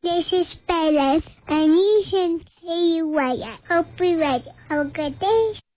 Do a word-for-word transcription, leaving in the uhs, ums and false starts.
This is Bailiff, and you can see you later. Hope we ready. Have a good day.